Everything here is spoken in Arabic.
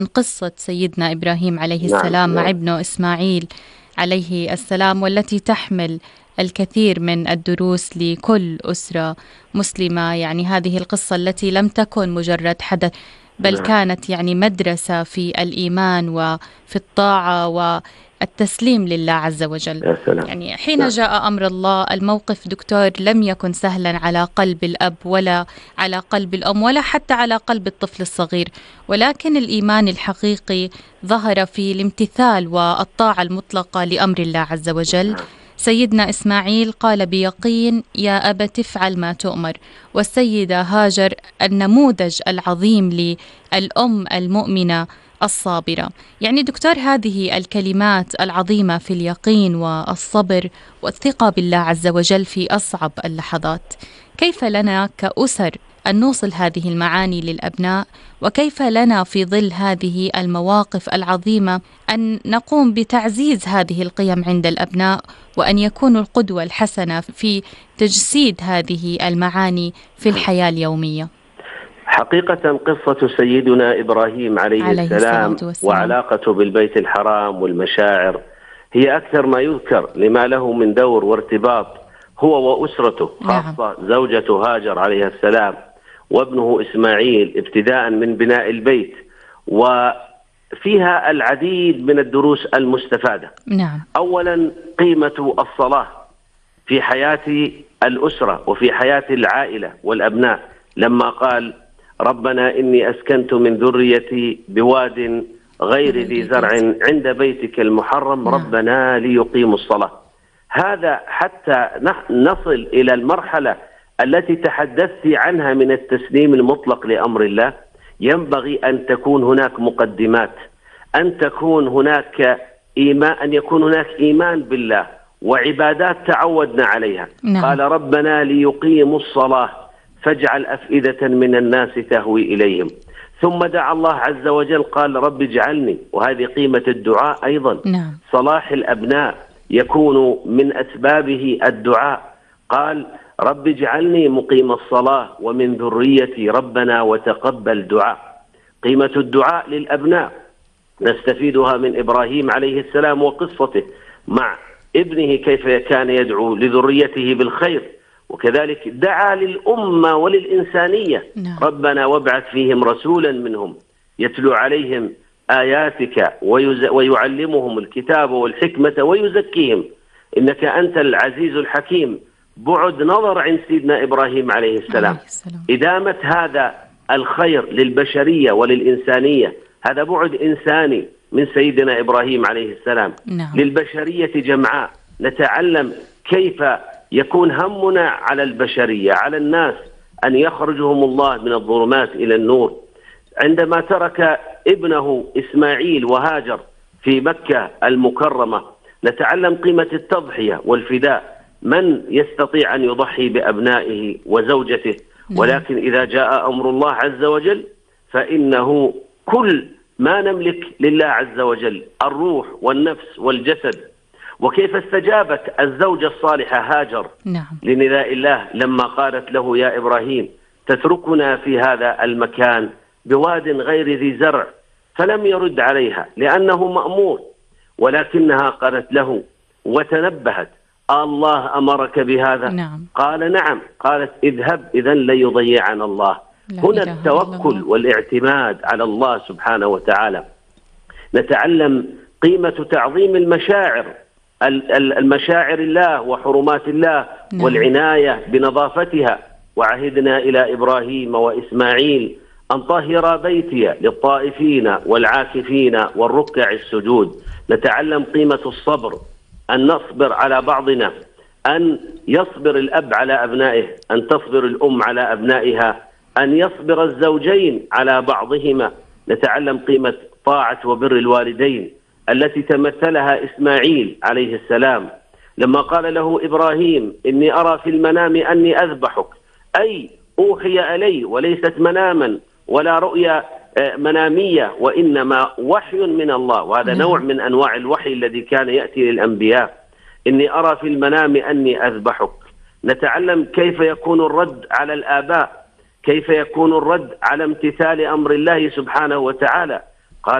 قصة سيدنا إبراهيم عليه نعم السلام مع نعم ابنه إسماعيل عليه السلام، والتي تحمل الكثير من الدروس لكل أسرة مسلمة. يعني هذه القصة التي لم تكن مجرد حدث، بل نعم. كانت يعني مدرسة في الإيمان وفي الطاعة والتسليم لله عز وجل. يا سلام. يعني حين نعم جاء أمر الله، الموقف دكتور لم يكن سهلا على قلب الأب ولا على قلب الأم ولا حتى على قلب الطفل الصغير، ولكن الإيمان الحقيقي ظهر في الامتثال والطاعة المطلقة لأمر الله عز وجل. نعم سيدنا إسماعيل قال بيقين: يا أبت افعل ما تؤمر. والسيدة هاجر النموذج العظيم للأم المؤمنة الصابرة. يعني دكتور، هذه الكلمات العظيمة في اليقين والصبر والثقة بالله عز وجل في أصعب اللحظات، كيف لنا كأسر أن نوصل هذه المعاني للأبناء؟ وكيف لنا في ظل هذه المواقف العظيمة أن نقوم بتعزيز هذه القيم عند الأبناء، وأن يكونوا القدوة الحسنة في تجسيد هذه المعاني في الحياة اليومية؟ حقيقة قصة سيدنا إبراهيم عليه عليه الصلاة السلام والسلام. وعلاقته بالبيت الحرام والمشاعر هي أكثر ما يذكر، لما له من دور وارتباط هو وأسرته، خاصة زوجته هاجر عليه السلام وابنه إسماعيل، ابتداء من بناء البيت. وفيها العديد من الدروس المستفادة. نعم. أولا، قيمة الصلاة في حياة الأسرة وفي حياة العائلة والأبناء، لما قال: ربنا إني أسكنت من ذريتي بواد غير ذي زرع عند بيتك المحرم ربنا ليقيموا الصلاة. هذا حتى نصل إلى المرحلة التي تحدثت عنها من التسليم المطلق لأمر الله، ينبغي أن تكون هناك مقدمات، أن تكون هناك إيمان، أن يكون هناك إيمان بالله وعبادات تعودنا عليها. نعم. قال: ربنا ليقيموا الصلاة فاجعل أفئدة من الناس تهوي إليهم. ثم دعا الله عز وجل قال: رب اجعلني. وهذه قيمة الدعاء أيضا. نعم. صلاح الأبناء يكون من أسبابه الدعاء. قال: رب اجعلني مقيم الصلاة ومن ذريتي ربنا وتقبل دعاء. قيمة الدعاء للأبناء نستفيدها من إبراهيم عليه السلام وقصته مع ابنه، كيف كان يدعو لذريته بالخير، وكذلك دعا للأمة وللإنسانية. نعم. ربنا وابعث فيهم رسولا منهم يتلو عليهم آياتك ويعلمهم الكتاب والحكمة ويزكيهم إنك أنت العزيز الحكيم. بعد نظر عند سيدنا إبراهيم عليه السلام. إدامة هذا الخير للبشرية وللإنسانية، هذا بعد إنساني من سيدنا إبراهيم عليه السلام. نعم. للبشرية جمعاء نتعلم كيف يكون همنا على البشرية، على الناس، أن يخرجهم الله من الظلمات إلى النور. عندما ترك ابنه إسماعيل وهاجر في مكة المكرمة نتعلم قيمة التضحية والفداء. من يستطيع أن يضحي بأبنائه وزوجته؟ ولكن إذا جاء أمر الله عز وجل فإنه كل ما نملك لله عز وجل، الروح والنفس والجسد. وكيف استجابت الزوجة الصالحة هاجر لنداء الله لما قالت له: يا إبراهيم تتركنا في هذا المكان بواد غير ذي زرع؟ فلم يرد عليها لأنه مأمور، ولكنها قالت له وتنبهت: الله أمرك بهذا؟ نعم. قال: نعم. قالت: اذهب إذن ليضيعنا الله. هنا التوكل والاعتماد على الله سبحانه وتعالى. نتعلم قيمة تعظيم المشاعر، المشاعر الله وحرمات الله. نعم. والعناية بنظافتها. وعهدنا إلى إبراهيم وإسماعيل أن طهر بيتي للطائفين والعاكفين والركع السجود. نتعلم قيمة الصبر، أن نصبر على بعضنا، أن يصبر الأب على أبنائه، أن تصبر الأم على أبنائها، أن يصبر الزوجين على بعضهما. نتعلم قيمة طاعة وبر الوالدين التي تمثلها إسماعيل عليه السلام لما قال له إبراهيم: إني أرى في المنام أني أذبحك، أي أوحي إلي وليست مناما ولا رؤيا منامية، وإنما وحي من الله. وهذا نوع من أنواع الوحي الذي كان يأتي للأنبياء. إني أرى في المنام أني أذبحك. نتعلم كيف يكون الرد على الآباء، كيف يكون الرد على امتثال أمر الله سبحانه وتعالى.